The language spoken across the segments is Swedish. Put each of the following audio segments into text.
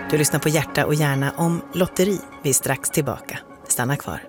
Du lyssnar på Hjärta och hjärna om lotteri. Vi är strax tillbaka. Stanna kvar.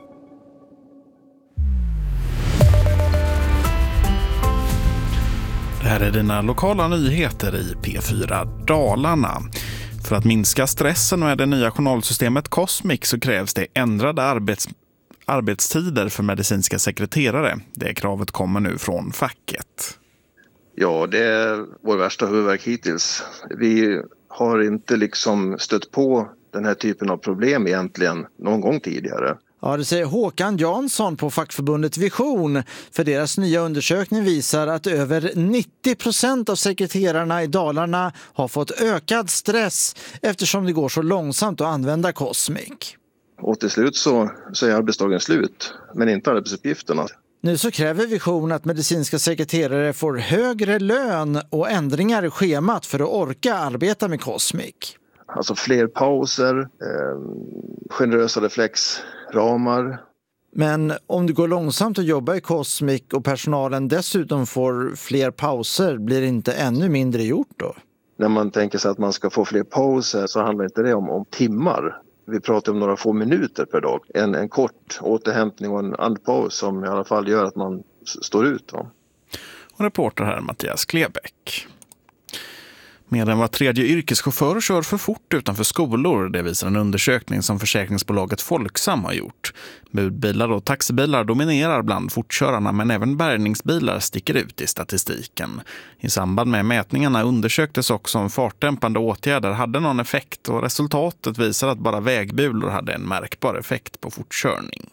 Det här är dina lokala nyheter i P4 Dalarna. För att minska stressen med det nya journalsystemet Cosmic så krävs det ändrade arbetstider för medicinska sekreterare. Det kravet kommer nu från facket. Ja, det är vår värsta huvudvärk hittills. Vi har inte stött på den här typen av problem egentligen någon gång tidigare. Ja, det säger Håkan Jansson på fackförbundet Vision. För deras nya undersökning visar att över 90% av sekreterarna i Dalarna har fått ökad stress eftersom det går så långsamt att använda Cosmic. Och till slut så är arbetsdagen slut, men inte arbetsuppgifterna. Nu så kräver Vision att medicinska sekreterare får högre lön och ändringar i schemat för att orka arbeta med Cosmic. Alltså fler pauser, generösa reflexramar. Men om det går långsamt att jobba i Cosmic och personalen dessutom får fler pauser, blir det inte ännu mindre gjort då? När man tänker sig att man ska få fler pauser så handlar inte det om timmar. Vi pratar om några få minuter per dag. En kort återhämtning och en andpaus som i alla fall gör att man står ut. Va? Och reporter här Mattias Klebeck. Mer än var tredje yrkeschaufför kör för fort utanför skolor. Det visar en undersökning som försäkringsbolaget Folksam har gjort. Budbilar och taxibilar dominerar bland fortkörarna, men även bärgningsbilar sticker ut i statistiken. I samband med mätningarna undersöktes också om fartdämpande åtgärder hade någon effekt, och resultatet visar att bara vägbulor hade en märkbar effekt på fortkörning.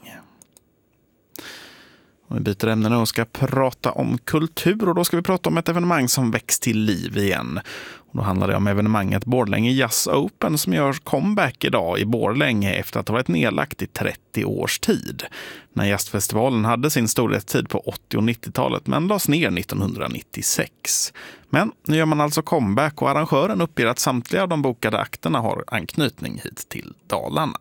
Och vi byter ämnen och ska prata om kultur, och då ska vi prata om ett evenemang som väcks till liv igen. Och då handlar det om evenemanget Borlänge Jazz Open som gör comeback idag i Borlänge efter att ha varit nedlagt i 30 års tid. När jazzfestivalen hade sin storhetstid på 80- och 90-talet men lades ner 1996. Men nu gör man alltså comeback, och arrangören uppger att samtliga av de bokade akterna har anknytning hit till Dalarna.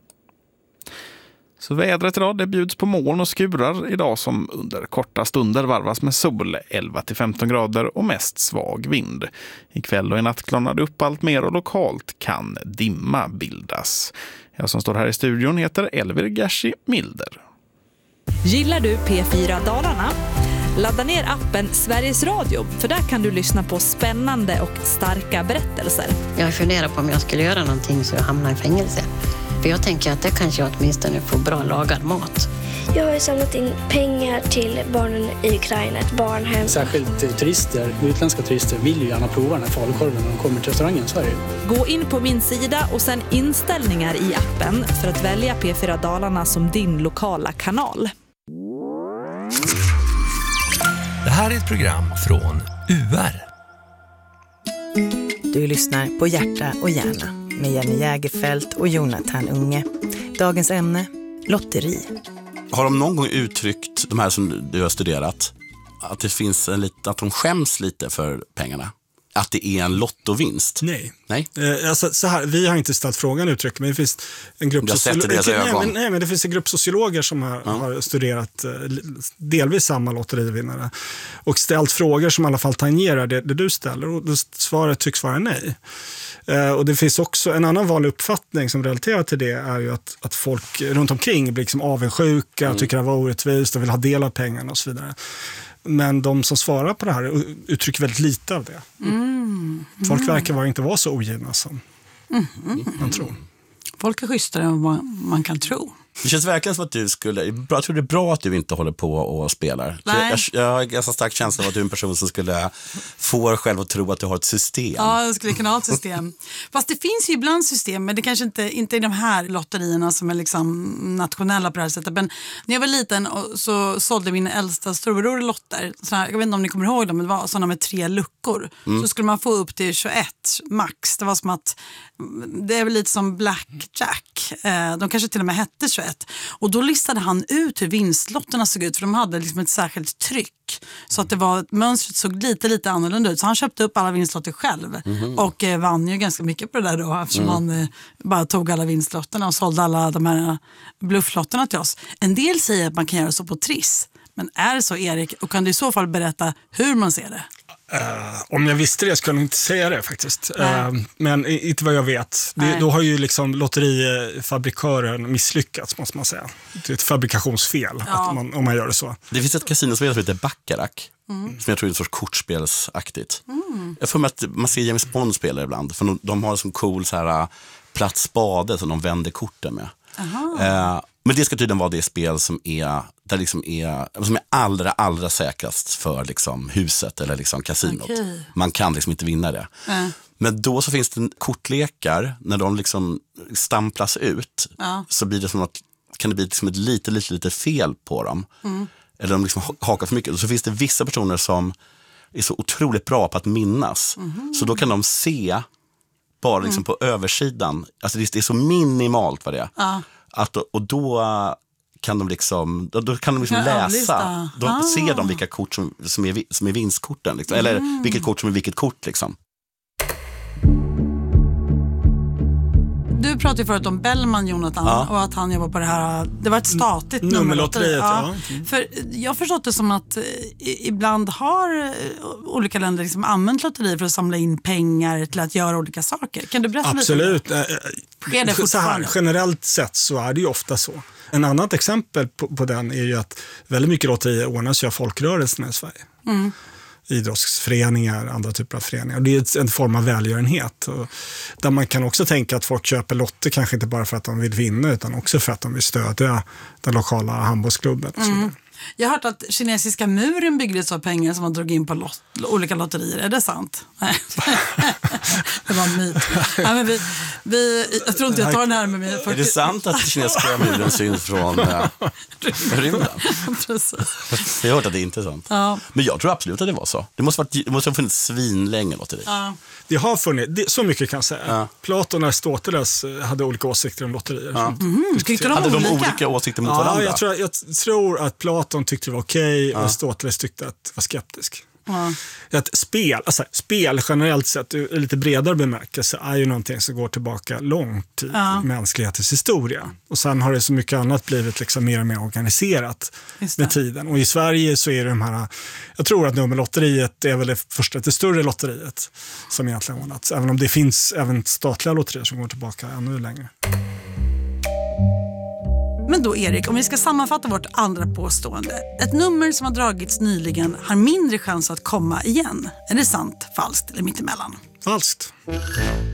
Så vädret idag, det bjuds på moln och skurar idag som under korta stunder varvas med sol, 11-15 grader och mest svag vind. Ikväll och i natt klarnar det upp allt mer och lokalt kan dimma bildas. Jag som står här i studion heter Elvir Gershi Milder. Gillar du P4 Dalarna? Ladda ner appen Sveriges Radio, för där kan du lyssna på spännande och starka berättelser. Jag funderar på om jag skulle göra någonting så jag hamnar i fängelse. För jag tänker att det kanske jag åtminstone får bra lagad mat. Jag har samlat in pengar till barnen i Ukraina, ett barnhem. Särskilt turister, utländska turister vill ju gärna prova den här falukorven när de kommer till restaurangen i Sverige. Gå in på min sida och sen inställningar i appen för att välja P4 Dalarna som din lokala kanal. Det här är ett program från UR. Du lyssnar på Hjärta och hjärna med Jenny Jägerfelt och Jonathan Unge. Dagens ämne, lotteri. Har de någon gång uttryckt, de här som du har studerat, att det finns att de skäms lite för pengarna? Att det är en lottovinst? Nej. Alltså, så här, vi har inte ställt frågan uttryckt, men det finns en grupp det finns en grupp sociologer som har studerat delvis samma lotterivinnare och ställt frågor som i alla fall tangerar det du ställer, och svaret tycks vara nej. Och det finns också en annan vanlig uppfattning som relaterar till det, är ju att folk runt omkring blir liksom avundsjuka och tycker det var orättvist och vill ha del av pengarna och så vidare. Men de som svarar på det här uttrycker väldigt lite av det. Folk verkar inte vara så ogina som man tror. Folk är schysstare än vad man kan tro. Det känns verkligen som att jag tror det är bra att du inte håller på och spelar. Jag har en ganska stark känsla av att du är en person som skulle få själv att tro att du har ett system. Ja, jag skulle kunna ha ett system. Fast det finns ju ibland system, men det kanske inte är de här lotterierna som är liksom nationella på det här sättet. Men när jag var liten så sålde min äldsta storbror lotter. Jag vet inte om ni kommer ihåg dem, men det var sådana med 3 luckor. Så skulle man få upp till 21 max. Det var som att, det är väl lite som Blackjack. De kanske till och med hette 21. Och då listade han ut hur vinstlotterna såg ut, för de hade liksom ett särskilt tryck. Så att det var, mönstret såg lite annorlunda ut. Så han köpte upp alla vinstlotter själv. Och vann ju ganska mycket på det där då, eftersom han bara tog alla vinstlotterna och sålde alla de här blufflotterna till oss. En del säger att man kan göra så på Triss. Men är det så, Erik? Och kan du i så fall berätta hur man ser det? Om jag visste det skulle jag inte säga det faktiskt. Men inte vad jag vet. Då har ju liksom lotterifabrikören misslyckats, måste man säga. Det är ett fabrikationsfel om man gör det så. Det finns ett kasinospel som heter Baccarat. Som jag tror är en sorts kortspelsaktigt. Jag får med att man ser James Bond spela ibland. För de har en sån cool så här platt spade som de vänder korten med. Men det ska tydligen vara det spel som är allra säkrast för liksom huset eller liksom kasinot. Okay. Man kan liksom inte vinna det. Men då så finns det kortlekar när de liksom stamplas ut så blir det som att kan det bli liksom ett lite fel på dem. Eller de liksom hakar för mycket. Och så finns det vissa personer som är så otroligt bra på att minnas. Så då kan de se bara liksom på översidan. Alltså det är så minimalt vad det är. Och då kan de liksom läsa. Då ser de vilka kort som är vinstkorten. Liksom. Eller vilket kort som är vilket kort liksom. Du pratade ju förut om Bellman, Jonathan, och att han jobbar på det här. Det var ett statligt nummerlotteri. För jag har förstått det som att ibland har olika länder liksom använt lotterier för att samla in pengar till att göra olika saker. Kan du berätta lite? Absolut. Så här, generellt sett så är det ju ofta så. En annat exempel på den är ju att väldigt mycket lotterier ordnas ju av folkrörelserna i Sverige. Idrottsföreningar, andra typer av föreningar. Och det är en form av välgörenhet. Och där man kan också tänka att folk köper lotter kanske inte bara för att de vill vinna utan också för att de vill stödja den lokala handbollsklubben. Och så. Jag har hört att kinesiska muren byggdes av pengar som man drog in på olika lotterier. Är det sant? Nej. Det var en myt. Nej, men jag tror inte jag tar den här med mig. Är det sant att kinesiska muren syns från rymden? Precis. Jag har hört att det är inte sant. Men jag tror absolut att det var så. Det måste ha funnits svinlänge lotteri. Det har funnits, så mycket kan jag säga. Platon och Aristoteles hade olika åsikter om lotterier. Hade de olika åsikter mot varandra? Jag tror att Platon tyckte det var okej och Aristoteles tyckte att det var skeptisk. Att spel generellt sett i lite bredare bemärkelse är ju någonting som går tillbaka långt i mänsklighetens historia. Och sen har det så mycket annat blivit liksom mer och mer organiserat med tiden. Och i Sverige så är det de här, jag tror att nummerlotteriet är väl det större lotteriet som egentligen ordnats. Även om det finns även statliga lotterier som går tillbaka ännu längre. Men då Erik, om vi ska sammanfatta vårt andra påstående. Ett nummer som har dragits nyligen har mindre chans att komma igen. Är det sant, falskt eller mittemellan? Falskt.